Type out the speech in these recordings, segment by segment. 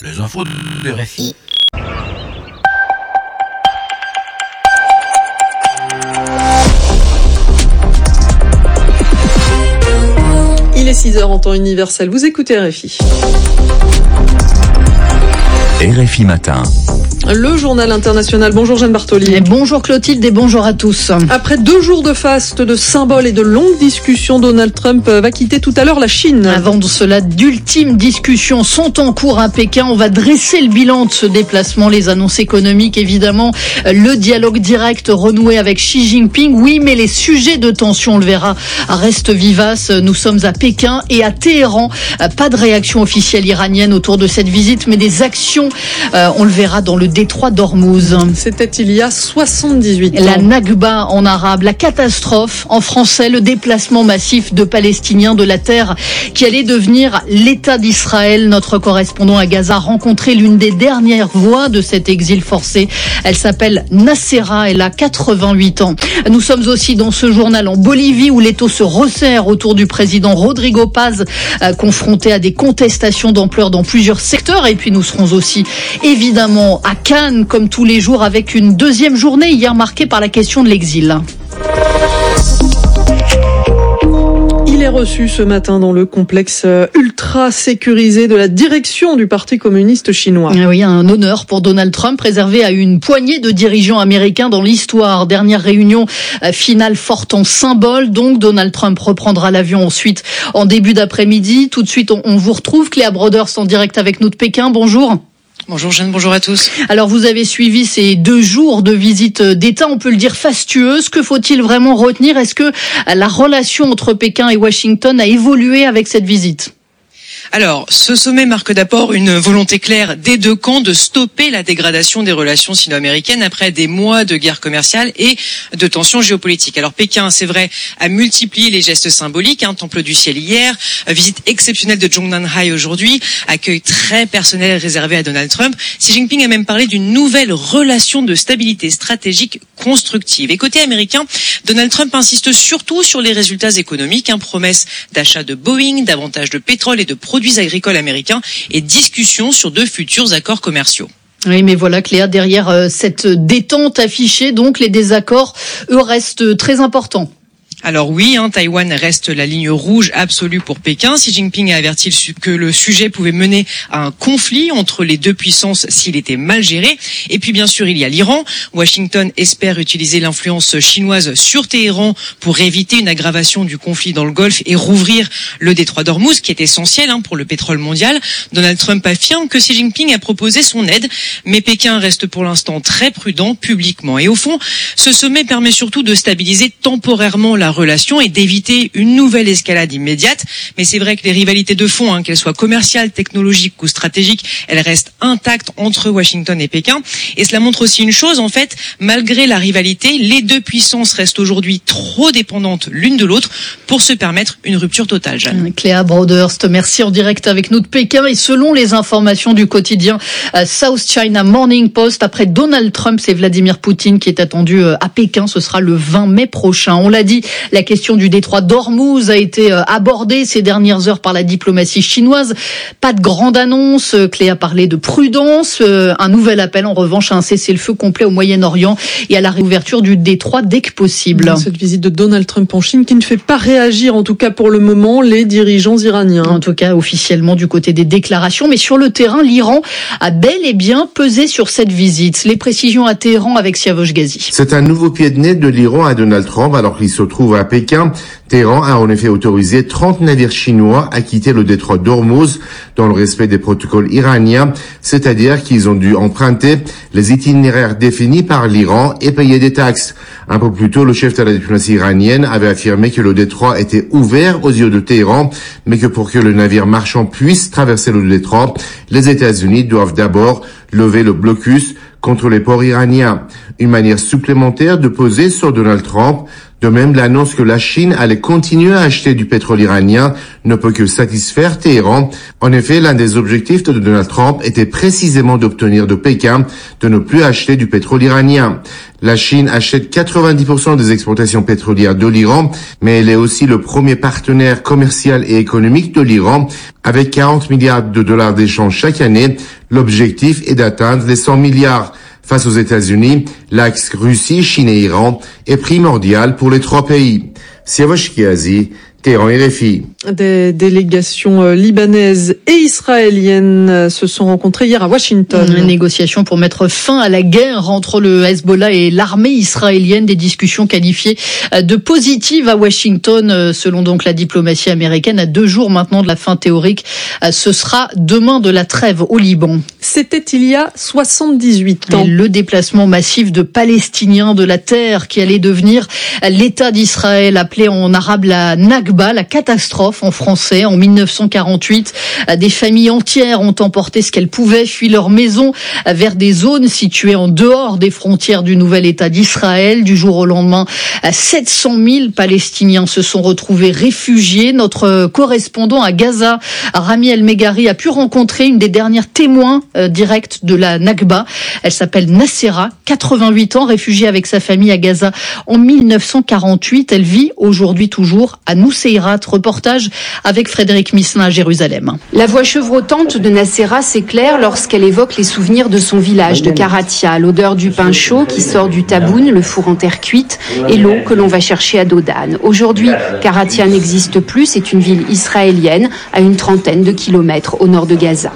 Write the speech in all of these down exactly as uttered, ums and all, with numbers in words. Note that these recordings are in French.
Les infos de R F I. Il est six heures en temps universel. Vous écoutez R F I. R F I Matin. Le journal international. Bonjour Jeanne Bartoli. Et bonjour Clotilde et bonjour à tous. Après deux jours de faste, de symboles et de longues discussions, Donald Trump va quitter tout à l'heure la Chine. Avant de cela, d'ultimes discussions sont en cours à Pékin. On va dresser le bilan de ce déplacement, les annonces économiques évidemment, le dialogue direct renoué avec Xi Jinping. Oui, mais les sujets de tension, on le verra, restent vivaces. Nous sommes à Pékin et à Téhéran. Pas de réaction officielle iranienne autour de cette visite, mais des actions, euh, on le verra dans le détroit d'Ormuz. C'était il y a soixante-dix-huit ans. La Nakba en arabe, la catastrophe en français, le déplacement massif de Palestiniens de la terre qui allait devenir l'État d'Israël. Notre correspondant à Gaza a rencontré l'une des dernières voix de cet exil forcé. Elle s'appelle Nassera, elle a quatre-vingt-huit ans. Nous sommes aussi dans ce journal en Bolivie où l'étau se resserre autour du président Rodrigo Paz, euh, confronté à des contestations d'ampleur dans plusieurs secteurs. Et puis nous serons aussi évidemment à Cannes, comme tous les jours, avec une deuxième journée hier marquée par la question de l'exil. Il est reçu ce matin dans le complexe ultra sécurisé de la direction du Parti communiste chinois. Oui, un honneur pour Donald Trump, réservé à une poignée de dirigeants américains dans l'histoire. Dernière réunion finale forte en symbole. Donc, Donald Trump reprendra l'avion ensuite en début d'après-midi. Tout de suite, on, on vous retrouve. Cléa Broders en direct avec nous de Pékin. Bonjour. Bonjour Jeanne, bonjour à tous. Alors vous avez suivi ces deux jours de visite d'État, on peut le dire fastueuse. Que faut-il vraiment retenir? Est-ce que la relation entre Pékin et Washington a évolué avec cette visite? Alors, ce sommet marque d'abord une volonté claire des deux camps de stopper la dégradation des relations sino-américaines après des mois de guerre commerciale et de tensions géopolitiques. Alors, Pékin, c'est vrai, a multiplié les gestes symboliques, hein, Temple du ciel hier, visite exceptionnelle de Zhongnanhai aujourd'hui, accueil très personnel réservé à Donald Trump. Xi Jinping a même parlé d'une nouvelle relation de stabilité stratégique constructive. Et côté américain, Donald Trump insiste surtout sur les résultats économiques, hein, promesse d'achat de Boeing, davantage de pétrole et de produits agricoles américains et discussions sur de futurs accords commerciaux. Oui, mais voilà Cléa, derrière euh, cette détente affichée, donc les désaccords, eux, restent très importants. Alors oui, hein, Taïwan reste la ligne rouge absolue pour Pékin. Xi Jinping a averti que le sujet pouvait mener à un conflit entre les deux puissances s'il était mal géré. Et puis bien sûr, il y a l'Iran. Washington espère utiliser l'influence chinoise sur Téhéran pour éviter une aggravation du conflit dans le Golfe et rouvrir le détroit d'Ormuz, qui est essentiel hein, pour le pétrole mondial. Donald Trump affirme que Xi Jinping a proposé son aide, mais Pékin reste pour l'instant très prudent publiquement. Et au fond, ce sommet permet surtout de stabiliser temporairement la relation et d'éviter une nouvelle escalade immédiate. Mais c'est vrai que les rivalités de fond, hein, qu'elles soient commerciales, technologiques ou stratégiques, elles restent intactes entre Washington et Pékin. Et cela montre aussi une chose, en fait, malgré la rivalité, les deux puissances restent aujourd'hui trop dépendantes l'une de l'autre pour se permettre une rupture totale. Jeanne. Cléa Broders, merci en direct avec nous de Pékin. Et selon les informations du quotidien South China Morning Post, après Donald Trump, c'est Vladimir Poutine qui est attendu à Pékin. Ce sera le vingt mai prochain. On l'a dit, la question du détroit d'Ormuz a été abordée ces dernières heures par la diplomatie chinoise. Pas de grande annonce. Cléa parlait de prudence. Un nouvel appel, en revanche, à un cessez-le-feu complet au Moyen-Orient et à la réouverture du détroit dès que possible. Cette visite de Donald Trump en Chine qui ne fait pas réagir, en tout cas pour le moment, les dirigeants iraniens. En tout cas, officiellement du côté des déclarations. Mais sur le terrain, l'Iran a bel et bien pesé sur cette visite. Les précisions à Téhéran avec Siavosh Ghazi. C'est un nouveau pied de nez de l'Iran à Donald Trump alors qu'il se trouve à Pékin. Téhéran a en effet autorisé trente navires chinois à quitter le détroit d'Ormuz dans le respect des protocoles iraniens, c'est-à-dire qu'ils ont dû emprunter les itinéraires définis par l'Iran et payer des taxes. Un peu plus tôt, le chef de la diplomatie iranienne avait affirmé que le détroit était ouvert aux yeux de Téhéran, mais que pour que le navire marchand puisse traverser le détroit, les États-Unis doivent d'abord lever le blocus contre les ports iraniens. Une manière supplémentaire de peser sur Donald Trump. De même, l'annonce que la Chine allait continuer à acheter du pétrole iranien ne peut que satisfaire Téhéran. En effet, l'un des objectifs de Donald Trump était précisément d'obtenir de Pékin de ne plus acheter du pétrole iranien. La Chine achète quatre-vingt-dix pour cent des exportations pétrolières de l'Iran, mais elle est aussi le premier partenaire commercial et économique de l'Iran, avec quarante milliards de dollars d'échanges chaque année. L'objectif est d'atteindre les cent milliards. Face aux États-Unis, l'axe Russie, Chine et Iran est primordial pour les trois pays. Siavash Kiazi, Téhéran, R F I. Des délégations libanaises et israéliennes se sont rencontrées hier à Washington. Une négociation pour mettre fin à la guerre entre le Hezbollah et l'armée israélienne. Des discussions qualifiées de positives à Washington, selon donc la diplomatie américaine. À deux jours maintenant de la fin théorique, ce sera demain de la trêve au Liban. C'était il y a soixante-dix-huit ans. Et le déplacement massif de Palestiniens de la terre qui allait devenir l'État d'Israël, appelé en arabe la Nakba, la catastrophe en français. En mille neuf cent quarante-huit, des familles entières ont emporté ce qu'elles pouvaient, fui leur maison vers des zones situées en dehors des frontières du nouvel État d'Israël. Du jour au lendemain, sept cent mille Palestiniens se sont retrouvés réfugiés. Notre correspondant à Gaza, Rami El-Meghari, a pu rencontrer une des dernières témoins euh, directs de la Nakba. Elle s'appelle Nassera, quatre-vingt-huit ans, réfugiée avec sa famille à Gaza en mille neuf cent quarante-huit. Elle vit aujourd'hui toujours à Nuseirat. Reportage avec Frédéric Misselin à Jérusalem. La voix chevrotante de Nassera s'éclaire lorsqu'elle évoque les souvenirs de son village de Karatia, l'odeur du pain chaud qui sort du taboun, le four en terre cuite, et l'eau que l'on va chercher à Dodan. Aujourd'hui, Karatia n'existe plus, c'est une ville israélienne à une trentaine de kilomètres au nord de Gaza.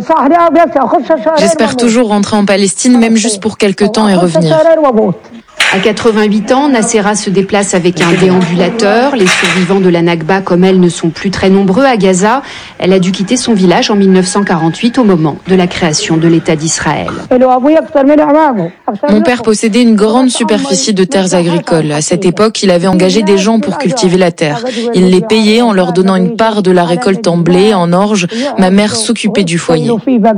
J'espère toujours rentrer en Palestine, même juste pour quelques temps et revenir. À quatre-vingt-huit ans, Nassera se déplace avec un déambulateur. Les survivants de la Nakba, comme elle, ne sont plus très nombreux à Gaza. Elle a dû quitter son village en mille neuf cent quarante-huit au moment de la création de l'État d'Israël. Mon père possédait une grande superficie de terres agricoles. À cette époque, il avait engagé des gens pour cultiver la terre. Il les payait en leur donnant une part de la récolte en blé, en orge. Ma mère s'occupait du foyer.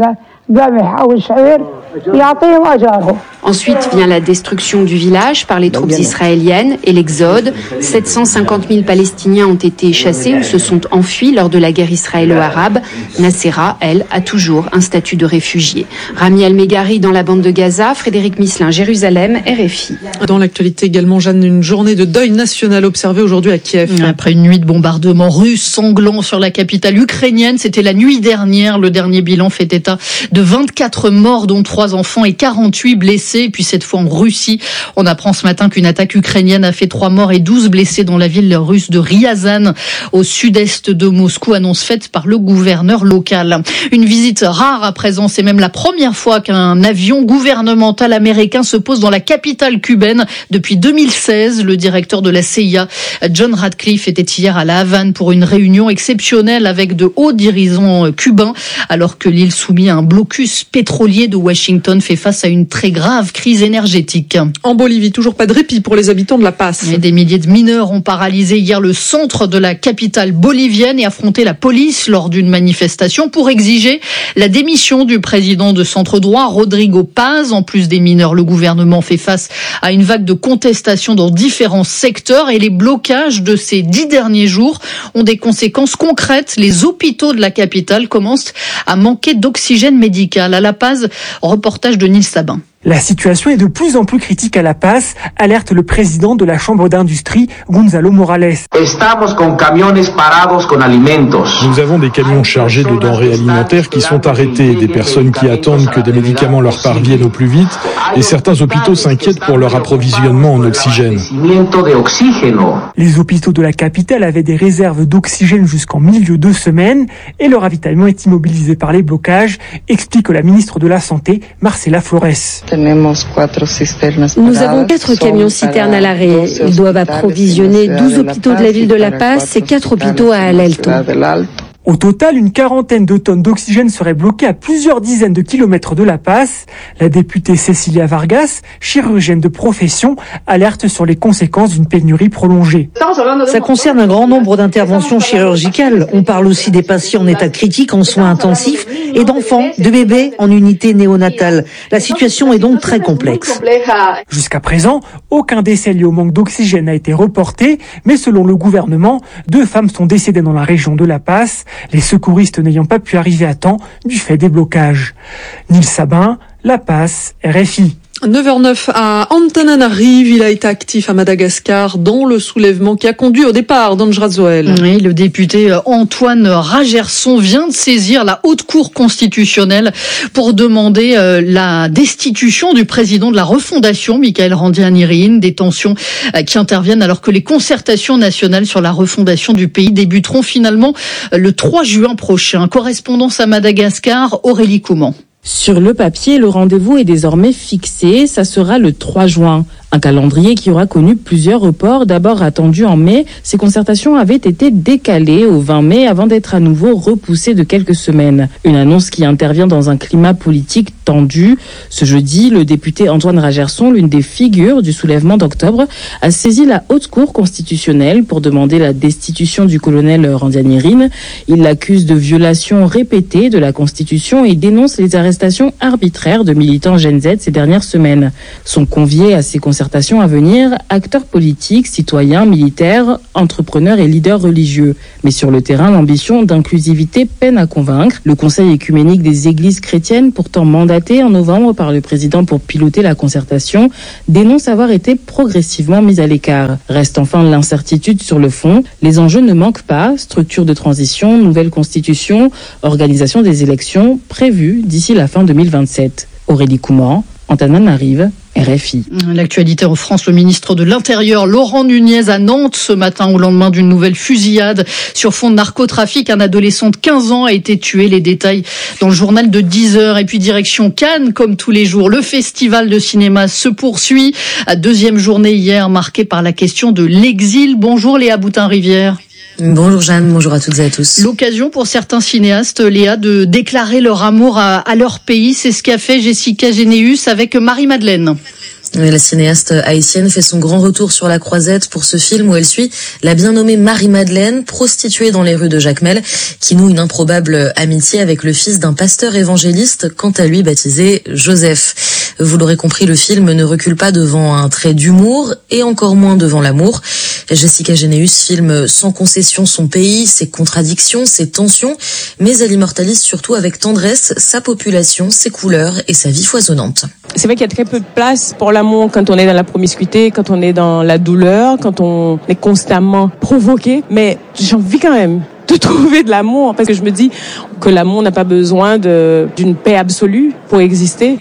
Ensuite vient la destruction du village par les troupes israéliennes et l'exode. sept cent cinquante mille Palestiniens ont été chassés ou se sont enfuis lors de la guerre israélo-arabe. Nassera, elle, a toujours un statut de réfugié. Rami El-Meghari dans la bande de Gaza, Frédéric Misselin, Jérusalem, R F I. Dans l'actualité également, Jeanne, une journée de deuil national observée aujourd'hui à Kiev. Après une nuit de bombardements russes sanglants sur la capitale ukrainienne, c'était la nuit dernière. Le dernier bilan fait état de vingt-quatre morts, dont trois enfants et quarante-huit blessés. Et puis cette fois en Russie, on apprend ce matin qu'une attaque ukrainienne a fait trois morts et douze blessés dans la ville russe de Ryazan, au sud-est de Moscou, annonce faite par le gouverneur local. Une visite rare à présent, c'est même la première fois qu'un avion gouvernemental américain se pose dans la capitale cubaine depuis deux mille seize. Le directeur de la C I A, John Ratcliffe, était hier à La Havane pour une réunion exceptionnelle avec de hauts dirigeants cubains, alors que l'île soumise à un blocus pétrolier de Washington fait face à une très grave crise énergétique. En Bolivie, toujours pas de répit pour les habitants de La Paz. Et des milliers de mineurs ont paralysé hier le centre de la capitale bolivienne et affronté la police lors d'une manifestation pour exiger la démission du président de centre droit, Rodrigo Paz. En plus des mineurs, le gouvernement fait face à une vague de contestation dans différents secteurs et les blocages de ces dix derniers jours ont des conséquences concrètes. Les hôpitaux de la capitale commencent à manquer d'oxygène médical. À La Paz, reportage de Nils Sabin. La situation est de plus en plus critique à La Paz, alerte le président de la Chambre d'industrie, Gonzalo Morales. Nous avons des camions chargés de denrées alimentaires qui sont arrêtés, des personnes qui attendent que des médicaments leur parviennent au plus vite, et certains hôpitaux s'inquiètent pour leur approvisionnement en oxygène. Les hôpitaux de la capitale avaient des réserves d'oxygène jusqu'en milieu de semaine, et leur ravitaillement est immobilisé par les blocages, explique la ministre de la Santé, Marcela Flores. Nous avons quatre camions-citernes à l'arrêt. Ils doivent approvisionner douze hôpitaux de la ville de La Paz et quatre hôpitaux à El Alto. Au total, une quarantaine de tonnes d'oxygène seraient bloquées à plusieurs dizaines de kilomètres de La Paz. La députée Cecilia Vargas, chirurgienne de profession, alerte sur les conséquences d'une pénurie prolongée. Ça concerne un grand nombre d'interventions chirurgicales. On parle aussi des patients en état critique en soins intensifs et d'enfants, de bébés en unité néonatale. La situation est donc très complexe. Jusqu'à présent, aucun décès lié au manque d'oxygène n'a été reporté, mais selon le gouvernement, deux femmes sont décédées dans la région de La Paz, les secouristes n'ayant pas pu arriver à temps du fait des blocages. Nils Sabin, La Paz, R F I. neuf heures neuf à Antananarive, il a été actif à Madagascar dans le soulèvement qui a conduit au départ d'Andra Zoël. Oui, le député Antoine Ragerson vient de saisir la haute cour constitutionnelle pour demander euh, la destitution du président de la refondation, Michael Randrianirine, des tensions euh, qui interviennent alors que les concertations nationales sur la refondation du pays débuteront finalement euh, le trois juin prochain. Correspondance à Madagascar, Aurélie Couman. Sur le papier, le rendez-vous est désormais fixé, ça sera le trois juin. Un calendrier qui aura connu plusieurs reports. D'abord attendu en mai, ces concertations avaient été décalées au vingt mai avant d'être à nouveau repoussées de quelques semaines. Une annonce qui intervient dans un climat politique tendu. Ce jeudi, le député Antoine Ragerson, l'une des figures du soulèvement d'octobre, a saisi la haute cour constitutionnelle pour demander la destitution du colonel Randrianirine. Il l'accuse de violation répétée de la Constitution et dénonce les arrestations arbitraires de militants Gen Z ces dernières semaines. Sont conviés à ces concertations à venir, acteurs politiques, citoyens, militaires, entrepreneurs et leaders religieux. Mais sur le terrain, l'ambition d'inclusivité peine à convaincre. Le Conseil écuménique des églises chrétiennes, pourtant mandaté en novembre par le président pour piloter la concertation, dénonce avoir été progressivement mis à l'écart. Reste enfin l'incertitude sur le fond. Les enjeux ne manquent pas. Structure de transition, nouvelle constitution, organisation des élections prévues d'ici la fin deux mille vingt-sept. Aurélie Couman, Antananarive, R F I. L'actualité en France, le ministre de l'Intérieur, Laurent Nunez, à Nantes ce matin au lendemain d'une nouvelle fusillade sur fond de narcotrafic. Un adolescent de quinze ans a été tué. Les détails dans le journal de dix heures. Et puis direction Cannes, comme tous les jours, le festival de cinéma se poursuit. Deuxième journée hier marquée par la question de l'exil. Bonjour Léa Boutin-Rivière. Bonjour Jeanne, bonjour à toutes et à tous. L'occasion pour certains cinéastes, Léa, de déclarer leur amour à, à leur pays. C'est ce qu'a fait Jessica Généus avec Marie-Madeleine. Oui, la cinéaste haïtienne fait son grand retour sur la croisette pour ce film où elle suit la bien nommée Marie-Madeleine, prostituée dans les rues de Jacmel, qui noue une improbable amitié avec le fils d'un pasteur évangéliste, quant à lui baptisé Joseph. Vous l'aurez compris, le film ne recule pas devant un trait d'humour et encore moins devant l'amour. Jessica Généus filme sans concession son pays, ses contradictions, ses tensions, mais elle immortalise surtout avec tendresse sa population, ses couleurs et sa vie foisonnante. C'est vrai qu'il y a très peu de place pour l'amour quand on est dans la promiscuité, quand on est dans la douleur, quand on est constamment provoqué, mais j'ai envie quand même de trouver de l'amour, parce que je me dis que l'amour n'a pas besoin de, d'une paix absolue pour exister.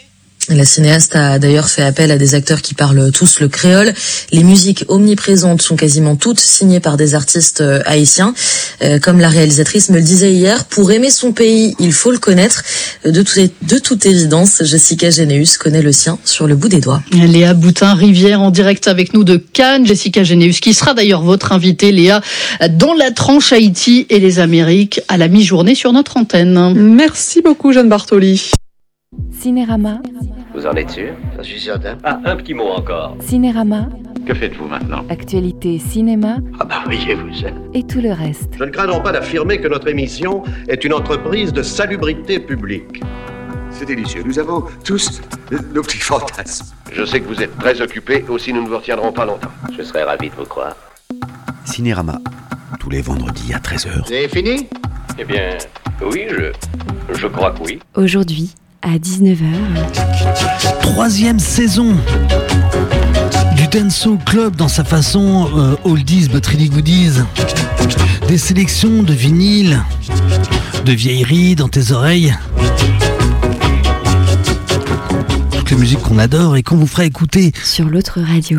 La cinéaste a d'ailleurs fait appel à des acteurs qui parlent tous le créole. Les musiques omniprésentes sont quasiment toutes signées par des artistes haïtiens. Euh, comme la réalisatrice me le disait hier, pour aimer son pays, il faut le connaître. De, tout, de toute évidence, Jessica Généus connaît le sien sur le bout des doigts. Léa Boutin-Rivière en direct avec nous de Cannes. Jessica Généus, qui sera d'ailleurs votre invitée, Léa, dans la tranche Haïti et les Amériques à la mi-journée sur notre antenne. Merci beaucoup, Jeanne Bartoli. Cinérama. Vous en êtes sûr? Je suis certain. Ah, un petit mot encore. Cinérama. Que faites-vous maintenant? Actualité cinéma. Ah bah voyez-vous ça. Et tout le reste. Je ne craindrai pas d'affirmer que notre émission est une entreprise de salubrité publique. C'est délicieux. Nous avons tous nos petits fantasmes. Je sais que vous êtes très occupés, aussi nous ne vous retiendrons pas longtemps. Je serais ravi de vous croire. Cinérama, tous les vendredis à treize heures. C'est fini? Eh bien, oui, je, je crois que oui. Aujourd'hui, à dix-neuf heures. Troisième saison du Dancehall Club dans sa façon euh, oldies but really goodies. Des sélections de vinyles, de vieilleries dans tes oreilles. Toutes les musiques qu'on adore et qu'on vous fera écouter sur l'autre radio.